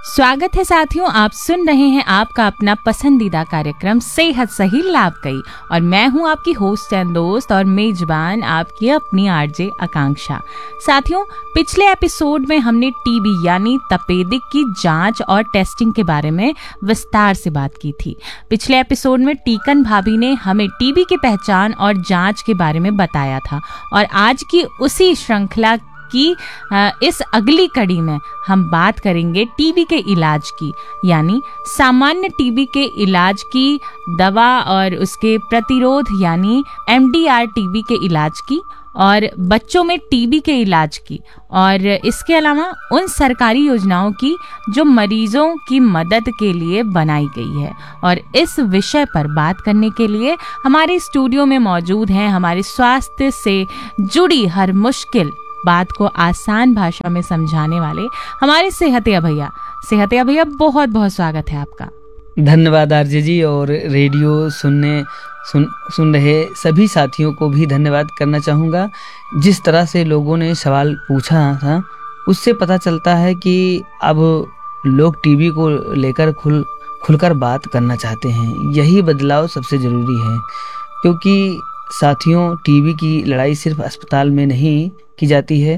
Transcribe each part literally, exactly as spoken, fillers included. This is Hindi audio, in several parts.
स्वागत है साथियों, आप सुन रहे हैं आपका अपना पसंदीदा कार्यक्रम सेहत सही लाभ कई और मैं हूं आपकी होस्ट एंड दोस्त और मेजबान आपकी अपनी आरजे आकांक्षा। साथियों, पिछले एपिसोड में हमने टीबी यानी तपेदिक की जांच और टेस्टिंग के बारे में विस्तार से बात की थी। पिछले एपिसोड में टीकन भाभी ने हमें टीबी की पहचान और जांच के बारे में बताया था और आज की उसी श्रृंखला कि इस अगली कड़ी में हम बात करेंगे टीबी के इलाज की, यानी सामान्य टीबी के इलाज की दवा और उसके प्रतिरोध यानी एमडीआर टीबी के इलाज की और बच्चों में टीबी के इलाज की और इसके अलावा उन सरकारी योजनाओं की जो मरीजों की मदद के लिए बनाई गई है। और इस विषय पर बात करने के लिए हमारे स्टूडियो में मौजूद हैं हमारे स्वास्थ्य से जुड़ी हर मुश्किल बात को आसान भाषा में समझाने वाले हमारे सेहतिया भैया। सेहतिया भैया, बहुत बहुत स्वागत है आपका। धन्यवाद आरजे जी, और रेडियो सुनने सुन सुन रहे सभी साथियों को भी धन्यवाद करना चाहूँगा। जिस तरह से लोगों ने सवाल पूछा था उससे पता चलता है कि अब लोग टीबी को लेकर खुल खुलकर बात करना चाहते हैं। यही बदलाव सबसे ज़रूरी है, क्योंकि साथियों, टीबी की लड़ाई सिर्फ अस्पताल में नहीं की जाती है।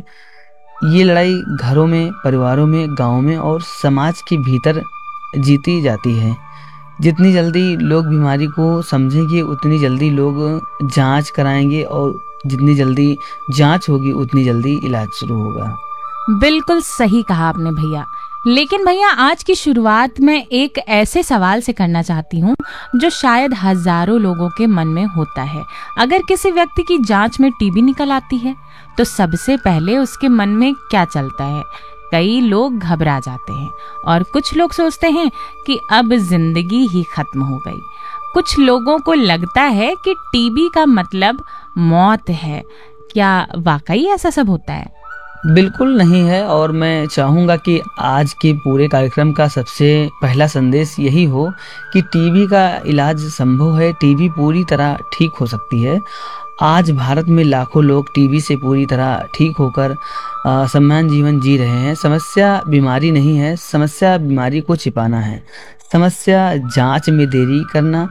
ये लड़ाई घरों में, परिवारों में, गांवों में और समाज के भीतर जीती जाती है। जितनी जल्दी लोग बीमारी को समझेंगे उतनी जल्दी लोग जांच कराएंगे और जितनी जल्दी जांच होगी उतनी जल्दी इलाज शुरू होगा। बिल्कुल सही कहा आपने भैया। लेकिन भैया, आज की शुरुआत में एक ऐसे सवाल से करना चाहती हूँ जो शायद हजारों लोगों के मन में होता है। अगर किसी व्यक्ति की जांच में टीबी निकल आती है तो सबसे पहले उसके मन में क्या चलता है? कई लोग घबरा जाते हैं और कुछ लोग सोचते हैं कि अब जिंदगी ही खत्म हो गई। कुछ लोगों को लगता है कि टीबी का मतलब मौत है। क्या वाकई ऐसा सब होता है? बिल्कुल नहीं है, और मैं चाहूँगा कि आज के पूरे कार्यक्रम का सबसे पहला संदेश यही हो कि टीबी का इलाज संभव है। टीबी पूरी तरह ठीक हो सकती है। आज भारत में लाखों लोग टीबी से पूरी तरह ठीक होकर सम्मान जीवन जी रहे हैं। समस्या बीमारी नहीं है, समस्या बीमारी को छिपाना है। समस्या जांच में देरी करना,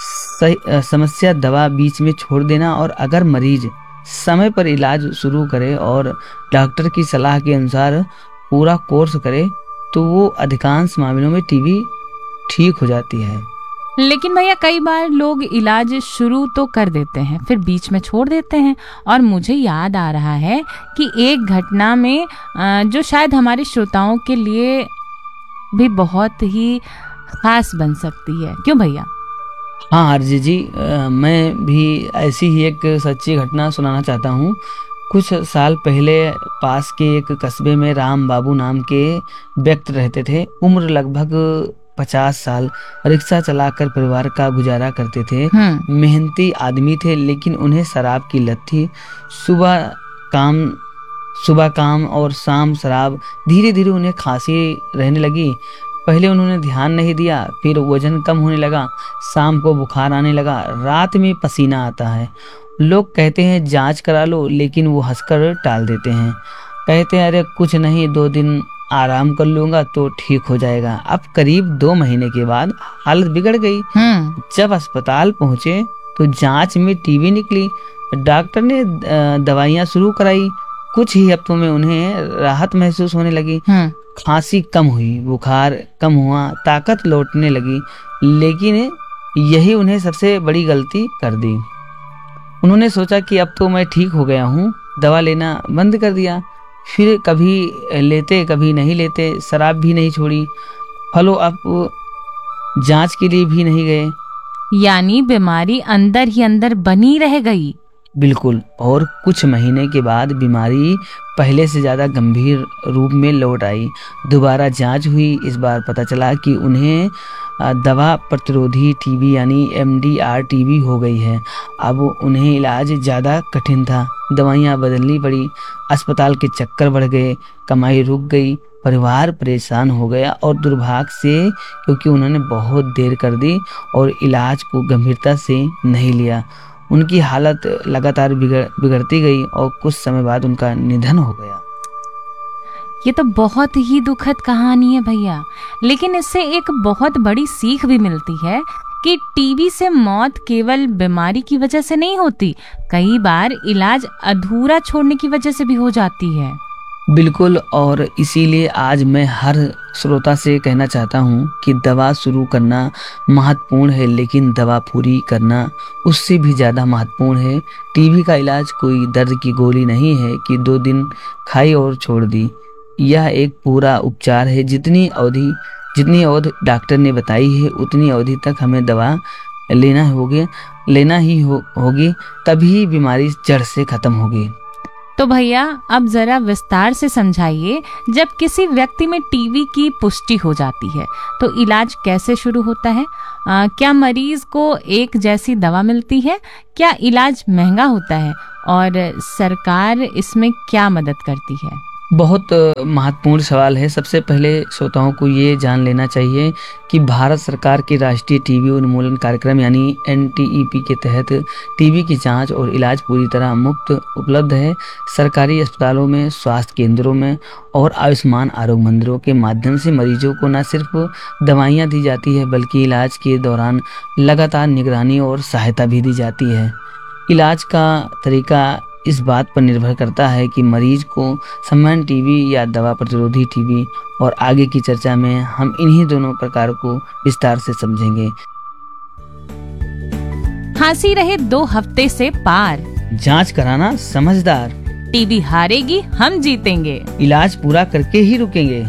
समस्या दवा बीच में छोड़ देना। और अगर मरीज समय पर इलाज शुरू करे और डॉक्टर की सलाह के अनुसार पूरा कोर्स करे तो वो अधिकांश मामलों में टीबी ठीक हो जाती है। लेकिन भैया, कई बार लोग इलाज शुरू तो कर देते हैं फिर बीच में छोड़ देते हैं। और मुझे याद आ रहा है कि एक घटना में जो शायद हमारे श्रोताओं के लिए भी बहुत ही खास बन सकती है। क्यों भैया? हाँ आरजी जी, आ, मैं भी ऐसी ही एक सच्ची घटना सुनाना चाहता हूँ। कुछ साल पहले पास के एक कस्बे में राम बाबू नाम के व्यक्ति रहते थे। उम्र लगभग पचास साल, रिक्शा चलाकर परिवार का गुजारा करते थे। मेहनती आदमी थे, लेकिन उन्हें शराब की लत थी। सुबह काम सुबह काम और शाम शराब। धीरे धीरे उन्हें खांसी रहने लगी। पहले उन्होंने ध्यान नहीं दिया, फिर वजन कम होने लगा, शाम को बुखार आने लगा, रात में पसीना आता है। लोग कहते हैं जांच करा लो, लेकिन वो हंसकर टाल देते हैं। कहते हैं अरे कुछ नहीं, दो दिन आराम कर लूंगा तो ठीक हो जाएगा। अब करीब दो महीने के बाद हालत बिगड़ गई। जब अस्पताल पहुंचे तो जांच में टीबी निकली। डॉक्टर ने दवाइयां शुरू कराई। कुछ ही हफ्तों में उन्हें राहत महसूस होने लगी। खांसी कम हुई, बुखार कम हुआ, ताकत लौटने लगी। लेकिन यही उन्हें सबसे बड़ी गलती कर दी। उन्होंने सोचा कि अब तो मैं ठीक हो गया हूँ, दवा लेना बंद कर दिया। फिर कभी लेते कभी नहीं लेते। शराब भी नहीं छोड़ी, फॉलो अप जांच के लिए भी नहीं गए। यानी बीमारी अंदर ही अंदर बनी रह गई। बिल्कुल। और कुछ महीने के बाद बीमारी पहले से ज़्यादा गंभीर रूप में लौट आई। दोबारा जांच हुई। इस बार पता चला कि उन्हें दवा प्रतिरोधी टीबी यानी एमडीआर टीबी हो गई है। अब उन्हें इलाज ज़्यादा कठिन था। दवाइयाँ बदलनी पड़ी, अस्पताल के चक्कर बढ़ गए, कमाई रुक गई, परिवार परेशान हो गया। और दुर्भाग्य से, क्योंकि उन्होंने बहुत देर कर दी और इलाज को गंभीरता से नहीं लिया, उनकी हालत लगातार बिगड़ बिगड़ती गई और कुछ समय बाद उनका निधन हो गया। ये तो बहुत ही दुखद कहानी है भैया, लेकिन इससे एक बहुत बड़ी सीख भी मिलती है कि टीबी से मौत केवल बीमारी की वजह से नहीं होती, कई बार इलाज अधूरा छोड़ने की वजह से भी हो जाती है। बिल्कुल, और इसीलिए आज मैं हर श्रोता से कहना चाहता हूँ कि दवा शुरू करना महत्वपूर्ण है, लेकिन दवा पूरी करना उससे भी ज़्यादा महत्वपूर्ण है। टीबी का इलाज कोई दर्द की गोली नहीं है कि दो दिन खाई और छोड़ दी। यह एक पूरा उपचार है। जितनी अवधि जितनी अवधि डॉक्टर ने बताई है उतनी अवधि तक हमें दवा लेना होगी लेना ही हो, होगी तभी बीमारी जड़ से खत्म होगी। तो भैया अब जरा विस्तार से समझाइए, जब किसी व्यक्ति में टीबी की पुष्टि हो जाती है तो इलाज कैसे शुरू होता है? आ, क्या मरीज को एक जैसी दवा मिलती है? क्या इलाज महंगा होता है? और सरकार इसमें क्या मदद करती है? बहुत महत्वपूर्ण सवाल है। सबसे पहले श्रोताओं को ये जान लेना चाहिए कि भारत सरकार के राष्ट्रीय टीबी उन्मूलन कार्यक्रम यानी एन टी ई पी के तहत टीबी की जांच और इलाज पूरी तरह मुफ्त उपलब्ध है। सरकारी अस्पतालों में, स्वास्थ्य केंद्रों में और आयुष्मान आरोग्य मंदिरों के माध्यम से मरीजों को न सिर्फ दवाइयाँ दी जाती है बल्कि इलाज के दौरान लगातार निगरानी और सहायता भी दी जाती है। इलाज का तरीका इस बात पर निर्भर करता है कि मरीज को सामान्य टीबी या दवा प्रतिरोधी टीबी, और आगे की चर्चा में हम इन्हीं दोनों प्रकार को विस्तार से समझेंगे। खांसी रहे दो हफ्ते से पार, जांच कराना समझदार, टीबी हारेगी हम जीतेंगे, इलाज पूरा करके ही रुकेंगे।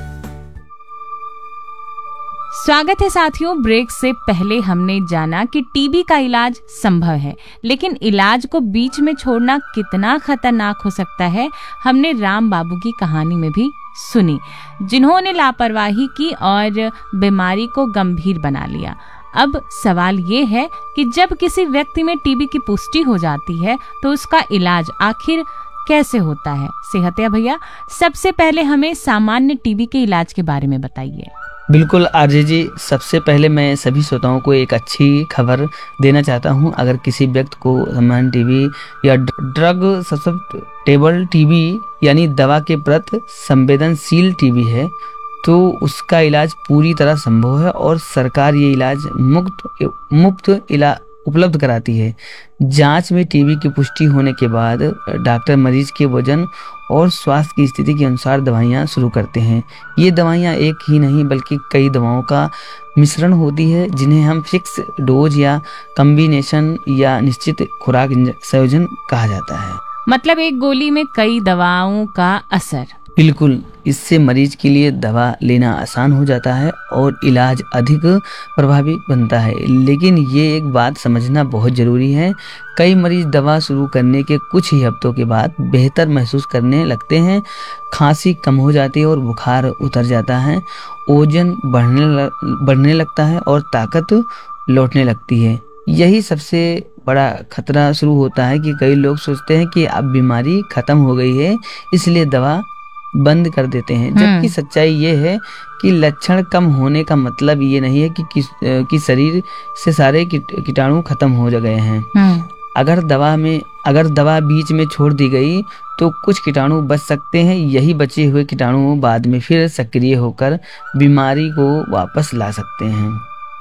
स्वागत है साथियों। ब्रेक से पहले हमने जाना कि टीबी का इलाज संभव है, लेकिन इलाज को बीच में छोड़ना कितना खतरनाक हो सकता है हमने राम बाबू की कहानी में भी सुनी, जिन्होंने लापरवाही की और बीमारी को गंभीर बना लिया। अब सवाल ये है कि जब किसी व्यक्ति में टीबी की पुष्टि हो जाती है तो उसका इलाज आखिर कैसे होता है? सेहतिया भैया, सबसे पहले हमें सामान्य टीबी के इलाज के बारे में बताइए। बिल्कुल आरजे जी, सबसे पहले मैं सभी श्रोताओं को एक अच्छी खबर देना चाहता हूं। अगर किसी व्यक्ति को सामान्य टीबी या ड्रग ससेप्टेबल टीबी यानी दवा के प्रति संवेदनशील टीबी है तो उसका इलाज पूरी तरह संभव है और सरकार ये इलाज मुफ्त मुफ्त इलाज उपलब्ध कराती है। जांच में टीबी की पुष्टि होने के बाद डॉक्टर मरीज के वजन और स्वास्थ्य की स्थिति के अनुसार दवाइयाँ शुरू करते हैं। ये दवाइयाँ एक ही नहीं बल्कि कई दवाओं का मिश्रण होती है, जिन्हें हम फिक्स डोज या कॉम्बिनेशन या निश्चित खुराक संयोजन कहा जाता है। मतलब एक गोली में कई दवाओं का असर। बिल्कुल, इससे मरीज के लिए दवा लेना आसान हो जाता है और इलाज अधिक प्रभावी बनता है। लेकिन ये एक बात समझना बहुत ज़रूरी है, कई मरीज दवा शुरू करने के कुछ ही हफ्तों के बाद बेहतर महसूस करने लगते हैं। खांसी कम हो जाती है और बुखार उतर जाता है, ओजन बढ़ने लग, बढ़ने लगता है और ताकत लौटने लगती है। यही सबसे बड़ा खतरा शुरू होता है कि कई लोग सोचते हैं कि अब बीमारी खत्म हो गई है इसलिए दवा बंद कर देते हैं, जबकि सच्चाई ये है कि लक्षण कम होने का मतलब ये नहीं है कि कि, कि शरीर से सारे कीटाणु खत्म हो गए हैं। अगर दवा में अगर दवा बीच में छोड़ दी गई तो कुछ कीटाणु बच सकते हैं। यही बचे हुए कीटाणु बाद में फिर सक्रिय होकर बीमारी को वापस ला सकते हैं।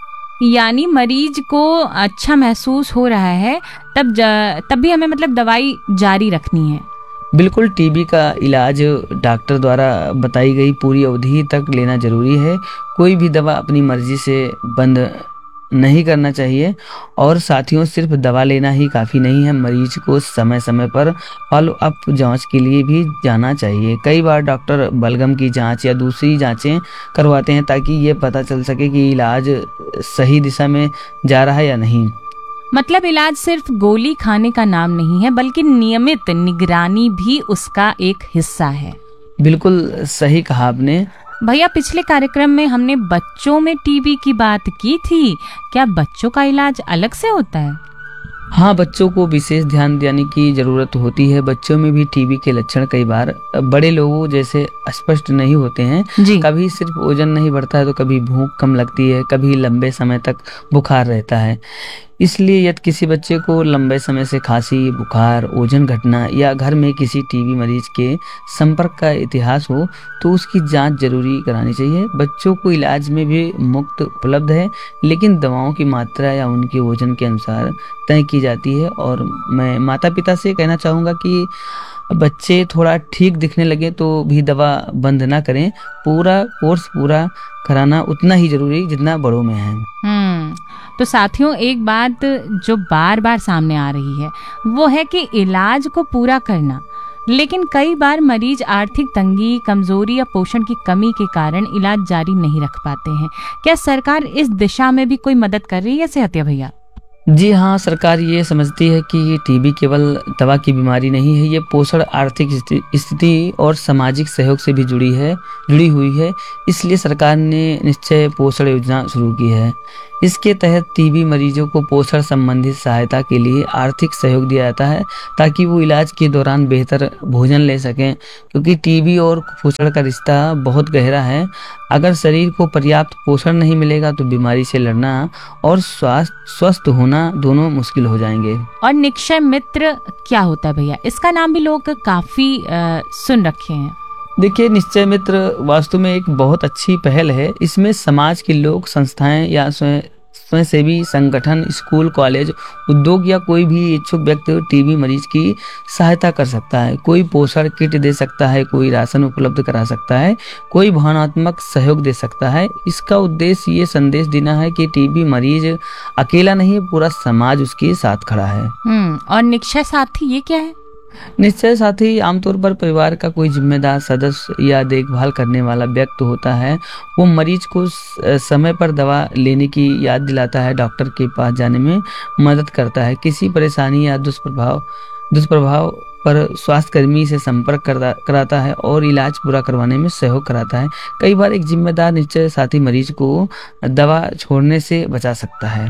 यानी मरीज को अच्छा महसूस हो रहा है तब तब भी हमें मतलब दवाई जारी रखनी है। बिल्कुल, टीबी का इलाज डॉक्टर द्वारा बताई गई पूरी अवधि तक लेना जरूरी है। कोई भी दवा अपनी मर्जी से बंद नहीं करना चाहिए। और साथियों, सिर्फ दवा लेना ही काफ़ी नहीं है, मरीज को समय समय पर फॉलो अप जांच के लिए भी जाना चाहिए। कई बार डॉक्टर बलगम की जांच या दूसरी जांचें करवाते हैं ताकि ये पता चल सके कि इलाज सही दिशा में जा रहा है या नहीं। मतलब इलाज सिर्फ गोली खाने का नाम नहीं है बल्कि नियमित निगरानी भी उसका एक हिस्सा है। बिल्कुल सही कहा आपने। भैया, पिछले कार्यक्रम में हमने बच्चों में टीबी की बात की थी, क्या बच्चों का इलाज अलग से होता है? हाँ, बच्चों को विशेष ध्यान देने की जरूरत होती है। बच्चों में भी टीबी के लक्षण कई बार बड़े लोगों जैसे स्पष्ट नहीं होते हैं। कभी सिर्फ वजन नहीं बढ़ता है तो कभी भूख कम लगती है, कभी लंबे समय तक बुखार रहता है। इसलिए यदि किसी बच्चे को लंबे समय से खांसी, बुखार, ओजन घटना या घर में किसी टीबी मरीज के संपर्क का इतिहास हो तो उसकी जांच जरूरी करानी चाहिए। बच्चों को इलाज में भी मुफ्त उपलब्ध है, लेकिन दवाओं की मात्रा या उनके वजन के अनुसार तय की जाती है। और मैं माता पिता से कहना चाहूँगा कि बच्चे थोड़ा ठीक दिखने लगे तो भी दवा बंद ना करें, पूरा कोर्स पूरा कराना उतना ही जरूरी जितना बड़ों में है। हम्म तो साथियों, एक बात जो बार बार सामने आ रही है वो है कि इलाज को पूरा करना, लेकिन कई बार मरीज आर्थिक तंगी, कमजोरी या पोषण की कमी के कारण इलाज जारी नहीं रख पाते हैं। क्या सरकार इस दिशा में भी कोई मदद कर रही है सेहतिया भैया? जी हाँ, सरकार ये समझती है कि टीबी केवल दवा की बीमारी नहीं है, ये पोषण, आर्थिक स्थिति और सामाजिक सहयोग से भी जुड़ी है जुड़ी हुई है। इसलिए सरकार ने निश्चय पोषण योजना शुरू की है। इसके तहत टीबी मरीजों को पोषण संबंधित सहायता के लिए आर्थिक सहयोग दिया जाता है ताकि वो इलाज के दौरान बेहतर भोजन ले सकें, क्योंकि टीबी और पोषण का रिश्ता बहुत गहरा है। अगर शरीर को पर्याप्त पोषण नहीं मिलेगा तो बीमारी से लड़ना और स्वास्थ्य स्वस्थ होना दोनों मुश्किल हो जाएंगे। और निक्षय मित्र क्या होता है भैया? इसका नाम भी लोग काफी आ, सुन रखे हैं। देखिए, निश्चय मित्र वास्तव में एक बहुत अच्छी पहल है। इसमें समाज के लोग, संस्थाएं या स्वयं स्वयंसेवी संगठन, स्कूल, कॉलेज, उद्योग या कोई भी इच्छुक व्यक्ति टीबी मरीज की सहायता कर सकता है। कोई पोषण किट दे सकता है, कोई राशन उपलब्ध करा सकता है, कोई भावनात्मक सहयोग दे सकता है। इसका उद्देश्य ये संदेश देना है कि टीबी मरीज अकेला नहीं, पूरा समाज उसके साथ खड़ा है। हम्म और निक्षय साथी ये क्या है? निश्चय साथी आमतौर पर परिवार का कोई जिम्मेदार सदस्य या देखभाल करने वाला व्यक्ति होता है। वो मरीज को समय पर दवा लेने की याद दिलाता है, डॉक्टर के पास जाने में मदद करता है, किसी परेशानी या दुष्प्रभाव दुष्प्रभाव पर स्वास्थ्य कर्मी से संपर्क कराता है और इलाज पूरा करवाने में सहयोग कराता है। कई बार एक जिम्मेदार निश्चय साथी मरीज को दवा छोड़ने से बचा सकता है।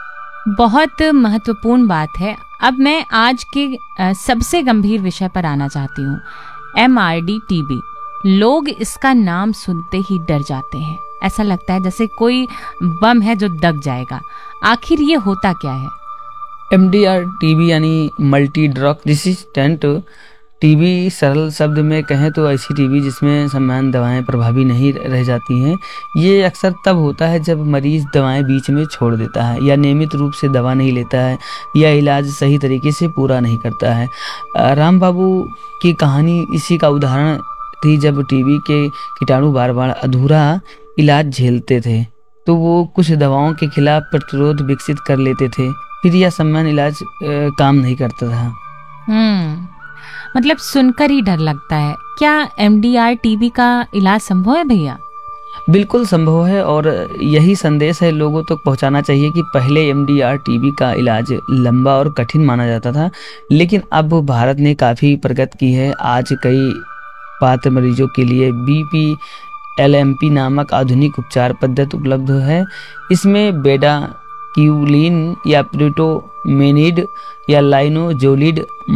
बहुत महत्वपूर्ण बात है। अब मैं आज के सबसे गंभीर विषय पर आना चाहती हूँ, एम आर डी टीबी। लोग इसका नाम सुनते ही डर जाते हैं, ऐसा लगता है जैसे कोई बम है जो दग जाएगा। आखिर ये होता क्या है? एम डी आर टीबी यानी मल्टी ड्रग रेसिस्टेंट टीबी, सरल शब्द में कहें तो ऐसी टीबी जिसमें सामान्य दवाएं प्रभावी नहीं रह जाती हैं। ये अक्सर तब होता है जब मरीज दवाएं बीच में छोड़ देता है, या नियमित रूप से दवा नहीं लेता है, या इलाज सही तरीके से पूरा नहीं करता है। राम बाबू की कहानी इसी का उदाहरण थी। जब टीबी के कीटाणु बार बार अधूरा इलाज झेलते थे तो वो कुछ दवाओं के खिलाफ प्रतिरोध विकसित कर लेते थे, फिर यह सामान्य इलाज काम नहीं करता था। हम्म मतलब सुनकर ही डर लगता है। क्या एम डी आर टीबी का इलाज संभव है भैया? बिल्कुल संभव है, और यही संदेश है लोगों तक तो पहुंचाना चाहिए कि पहले एम डी आर टीबी का इलाज लंबा और कठिन माना जाता था, लेकिन अब भारत ने काफ़ी प्रगति की है। आज कई पात्र मरीजों के लिए B P L M P नामक आधुनिक उपचार पद्धति उपलब्ध है। इसमें बेडा क्यूलिन या प्रिटोमेनिड या लाइनोजोलिड,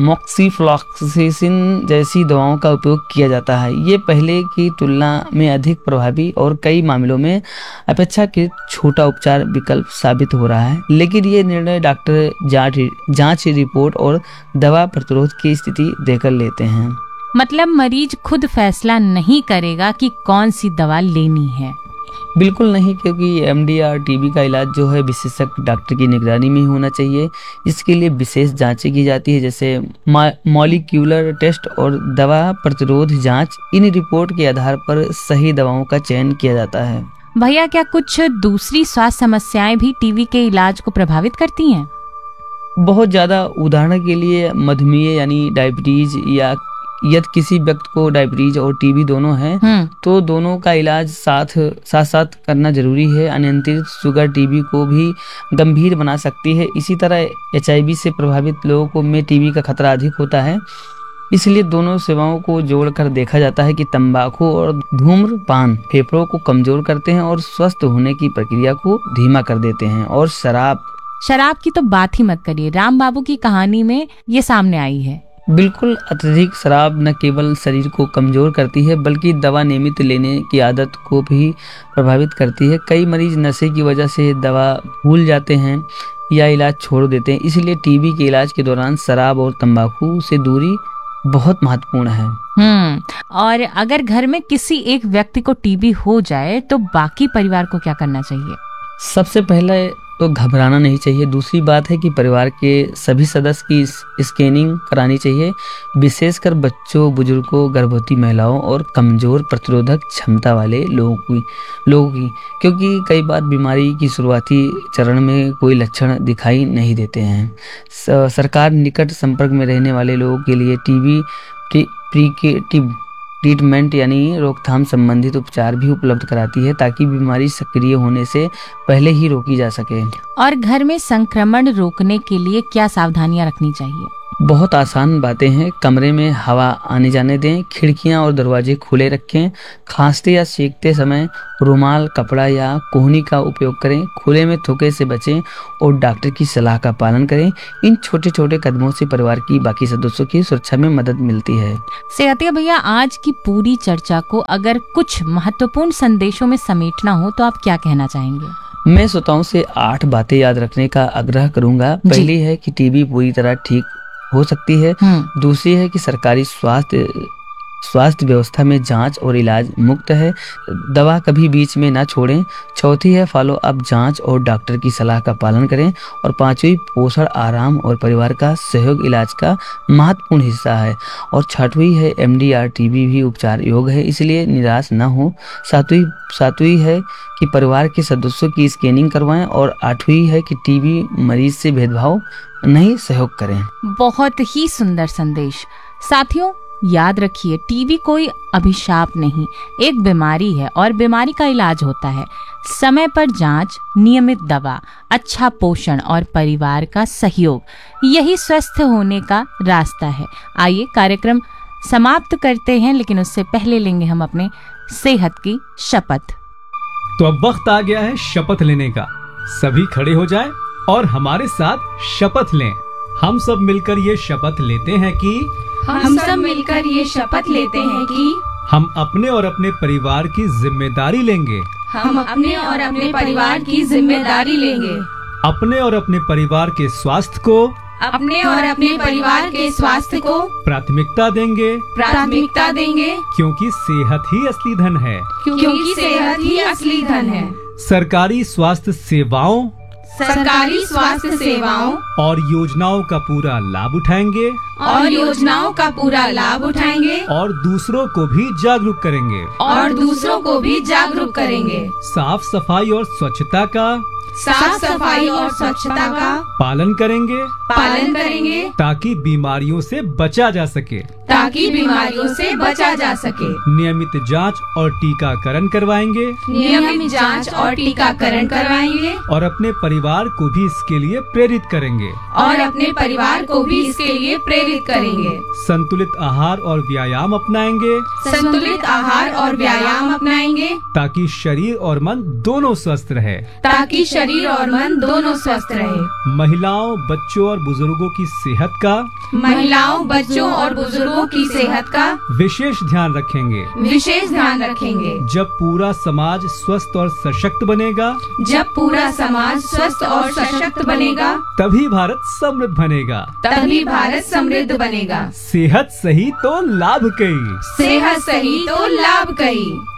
मॉक्सिफ्लॉक्सिसिन जैसी दवाओं का उपयोग किया जाता है। ये पहले की तुलना में अधिक प्रभावी और कई मामलों में अपेक्षाकृत छोटा उपचार विकल्प साबित हो रहा है, लेकिन ये निर्णय डॉक्टर जांच जांच रिपोर्ट और दवा प्रतिरोध की स्थिति देकर लेते हैं। मतलब मरीज खुद फैसला नहीं करेगा कि कौन सी दवा लेनी है? बिल्कुल नहीं, क्योंकि एम डी आर टीबी का इलाज जो है विशेषज्ञ डॉक्टर की निगरानी में ही होना चाहिए। इसके लिए विशेष जांचें की जाती है, जैसे मॉलिक्यूलर टेस्ट और दवा प्रतिरोध जांच। इन रिपोर्ट के आधार पर सही दवाओं का चयन किया जाता है। भैया, क्या कुछ दूसरी स्वास्थ्य समस्याएं भी टीबी के इलाज को प्रभावित करती हैं? बहुत ज्यादा। उदाहरण के लिए मधुमेह यानी डायबिटीज, या यदि किसी व्यक्ति को डायबिटीज और टीबी दोनों है तो दोनों का इलाज साथ साथ साथ करना जरूरी है। अनियंत्रित शुगर टीबी को भी गंभीर बना सकती है। इसी तरह एच आई वी से प्रभावित लोगों में टीबी का खतरा अधिक होता है। इसलिए दोनों सेवाओं को जोड़कर देखा जाता है कि तंबाकू और धूम्रपान फेफड़ों को कमजोर करते हैं और स्वस्थ होने की प्रक्रिया को धीमा कर देते हैं। और शराब शराब की तो बात ही मत करिए। राम बाबू की कहानी में ये सामने आई है। बिल्कुल, अत्यधिक शराब न केवल शरीर को कमजोर करती है बल्कि दवा नियमित लेने की आदत को भी प्रभावित करती है। कई मरीज नशे की वजह से दवा भूल जाते हैं, या इलाज छोड़ देते हैं। इसलिए टीबी के इलाज के दौरान शराब और तंबाकू से दूरी बहुत महत्वपूर्ण है। हम्म और अगर घर में किसी एक व्यक्ति को टीबी हो जाए तो बाकी परिवार को क्या करना चाहिए? सबसे पहले तो घबराना नहीं चाहिए। दूसरी बात है कि परिवार के सभी सदस्य की स्कैनिंग करानी चाहिए, विशेषकर बच्चों, बुजुर्गों, गर्भवती महिलाओं और कमजोर प्रतिरोधक क्षमता वाले लोगों की लोगों की क्योंकि कई बार बीमारी की शुरुआती चरण में कोई लक्षण दिखाई नहीं देते हैं। स, सरकार निकट संपर्क में रहने वाले लोगों के लिए टीबी प्रिवेंटिव ट्रीटमेंट यानी रोकथाम संबंधित उपचार भी उपलब्ध कराती है ताकि बीमारी सक्रिय होने से पहले ही रोकी जा सके। और घर में संक्रमण रोकने के लिए क्या सावधानियां रखनी चाहिए? बहुत आसान बातें हैं। कमरे में हवा आने जाने दें, खिड़कियां और दरवाजे खुले रखें, खांसते या छींकते समय रुमाल, कपड़ा या कोहनी का उपयोग करें, खुले में थूके से बचें और डॉक्टर की सलाह का पालन करें। इन छोटे छोटे कदमों से परिवार की बाकी सदस्यों की सुरक्षा में मदद मिलती है। सेहतिया भैया, आज की पूरी चर्चा को अगर कुछ महत्वपूर्ण संदेशों में समेटना हो तो आप क्या कहना चाहेंगे? मैं श्रोताओं से आठ बातें याद रखने का आग्रह करूंगा। पहली है कि टीबी पूरी तरह ठीक हो सकती है। दूसरी है कि सरकारी स्वास्थ्य स्वास्थ्य व्यवस्था में जांच और इलाज मुक्त है, दवा कभी बीच में ना छोड़ें। चौथी है फॉलो अप जांच और डॉक्टर की सलाह का पालन करें। और पांचवी, पोषण, आराम और परिवार का सहयोग इलाज का महत्वपूर्ण हिस्सा है। और छठवीं है एमडीआर टीबी भी उपचार योग्य है, इसलिए निराश न हो। सातवीं सातवीं है कि परिवार के सदस्यों की स्कैनिंग करवाएं। और आठवीं है कि टीबी मरीज से भेदभाव नहीं, सहयोग करें। बहुत ही सुंदर संदेश। साथियों, याद रखिए, टीबी कोई अभिशाप नहीं, एक बीमारी है और बीमारी का इलाज होता है। समय पर जांच, नियमित दवा, अच्छा पोषण और परिवार का सहयोग, यही स्वस्थ होने का रास्ता है। आइए कार्यक्रम समाप्त करते हैं, लेकिन उससे पहले लेंगे हम अपने सेहत की शपथ। तो अब वक्त आ गया है शपथ लेने का। सभी खड़े हो जाएं और हमारे साथ शपथ लें। हम सब मिलकर ये शपथ लेते हैं कि हम सब मिलकर ये शपथ लेते हैं कि हम अपने और अपने परिवार की जिम्मेदारी लेंगे। हम अपने और अपने परिवार की जिम्मेदारी लेंगे। अपने और अपने परिवार के स्वास्थ्य को अपने और अपने परिवार के स्वास्थ्य को प्राथमिकता देंगे प्राथमिकता देंगे क्योंकि सेहत ही असली धन है। क्योंकि सेहत ही असली धन है। सरकारी स्वास्थ्य सेवाओं सरकारी स्वास्थ्य सेवाओं और योजनाओं का पूरा लाभ उठाएंगे और योजनाओं का पूरा लाभ उठाएंगे और दूसरों को भी जागरूक करेंगे और दूसरों को भी जागरूक करेंगे। साफ सफाई और स्वच्छता का साफ सफाई और स्वच्छता का पालन करेंगे पालन करेंगे ताकि बीमारियों से बचा जा सके ताकि बीमारियों से बचा जा सके। नियमित जांच और टीकाकरण करवाएंगे नियमित जांच और टीकाकरण करवाएंगे और अपने परिवार को भी इसके लिए प्रेरित करेंगे और अपने परिवार को भी इसके लिए प्रेरित करेंगे। संतुलित आहार और व्यायाम अपनाएंगे संतुलित आहार और व्यायाम अपनाएंगे ताकि शरीर और मन दोनों स्वस्थ रहे ताकि शरीर और मन दोनों स्वस्थ रहे। महिलाओं, बच्चों और बुजुर्गों की सेहत का महिलाओं, बच्चों और बुजुर्गों की सेहत का विशेष ध्यान रखेंगे विशेष ध्यान रखेंगे। जब पूरा समाज स्वस्थ और सशक्त बनेगा जब पूरा समाज स्वस्थ और सशक्त बनेगा तभी भारत समृद्ध बनेगा तभी भारत समृद्ध बनेगा। सेहत सही तो लाभ कई सेहत सही तो लाभ कई।